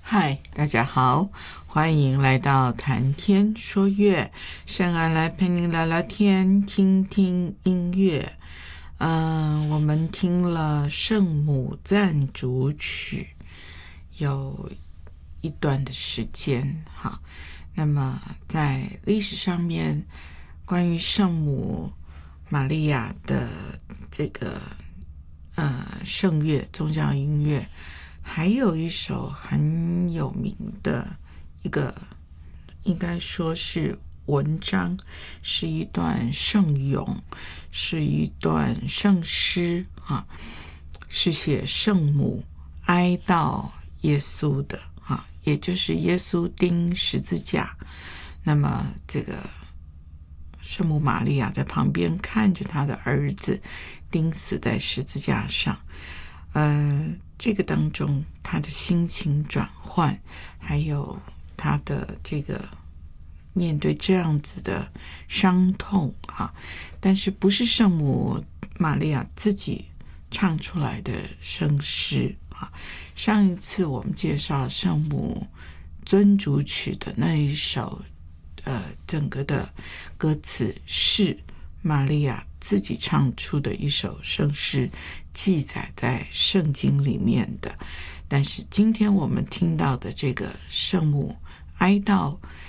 嗨，大家好，欢迎来到谈天说乐，圣安来陪您聊聊天，听听音乐。我们听了圣母赞主曲有一段的时间哈。那么在历史上面，关于圣母玛利亚的这个圣乐宗教音乐，还有一首很有名的一个，应该说是文章，是一段圣咏，是一段圣诗啊，是写圣母哀悼耶稣的啊，也就是耶稣钉十字架。那么这个圣母玛利亚在旁边看着她的儿子钉死在十字架上，这个当中他的心情转换，还有他的这个面对这样子的伤痛哈，但是不是圣母玛利亚自己唱出来的圣诗啊。上一次我们介绍圣母尊主曲的那一首整个的歌词是玛利亚自己唱出的一首圣诗，记载在圣经里面的。但是今天我们听到的这个圣母哀悼